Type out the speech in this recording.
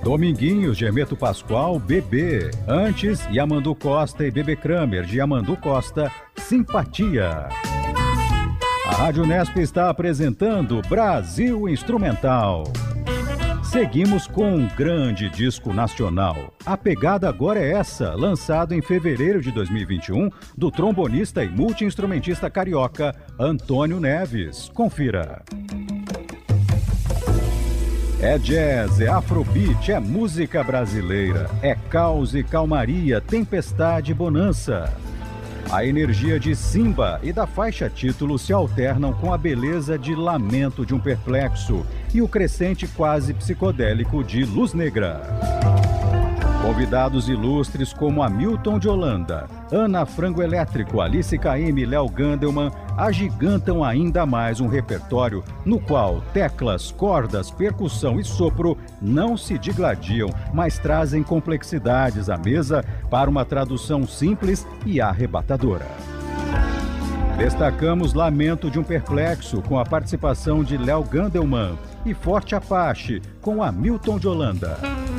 Dominguinhos, de Hermeto Pascoal, Bebê. Antes, Yamandu Costa e Bebê Kramer, de Yamandu Costa, Simpatia. A Rádio Unesp está apresentando Brasil Instrumental. Seguimos com um grande disco nacional. A pegada agora é essa, lançado em fevereiro de 2021, do trombonista e multi-instrumentista carioca Antônio Neves. Confira. É jazz, é afrobeat, é música brasileira, é caos e calmaria, tempestade e bonança. A energia de Simba e da faixa título se alternam com a beleza de Lamento de um Perplexo e o crescente quase psicodélico de Luz Negra. Convidados ilustres como Hamilton de Holanda, Ana Frango Elétrico, Alice Caymmi e Léo Gandelman agigantam ainda mais um repertório no qual teclas, cordas, percussão e sopro não se digladiam, mas trazem complexidades à mesa para uma tradução simples e arrebatadora. Destacamos Lamento de um Perplexo, com a participação de Léo Gandelman, e Forte Apache, com Hamilton de Holanda.